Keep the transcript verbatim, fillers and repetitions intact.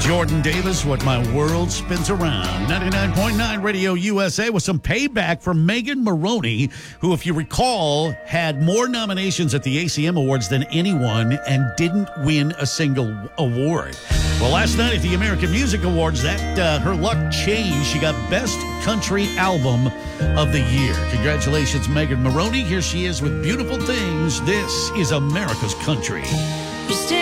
Jordan Davis, What My World Spins Around. ninety-nine point nine Radio U S A with some payback for Megan Moroney, who, if you recall, had more nominations at the A C M Awards than anyone and didn't win a single award. Well, last night at the American Music Awards, that uh, her luck changed. She got Best Country Album of the Year. Congratulations, Megan Moroney. Here she is with Beautiful Things. This is America's Country. You still